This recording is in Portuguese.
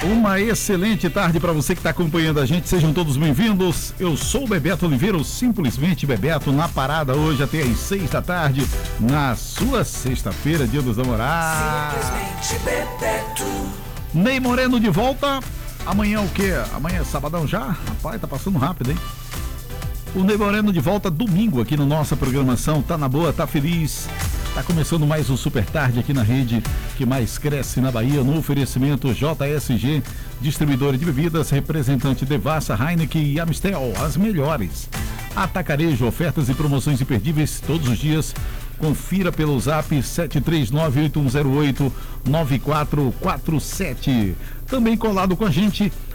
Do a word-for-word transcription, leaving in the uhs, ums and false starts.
Uma excelente tarde para você que está acompanhando a gente, sejam todos bem-vindos. Eu sou o Bebeto Oliveira, o simplesmente Bebeto, na parada hoje até às seis da tarde, na sua sexta-feira, dia dos namorados. Simplesmente Bebeto. Ney Moreno de volta, amanhã o quê? Amanhã é sabadão já? Rapaz, tá passando rápido, hein? O Ney Moreno de volta domingo aqui na nossa programação, tá na boa, tá feliz? Tá começando mais um Super Tarde aqui na rede que mais cresce na Bahia, no oferecimento J S G, distribuidora de bebidas, representante Devassa, Heineken e Amstel, as melhores. Atacarejo, ofertas e promoções imperdíveis todos os dias. Confira pelo zap sete três nove oito um zero oito nove quatro quatro sete. Também colado com a gente,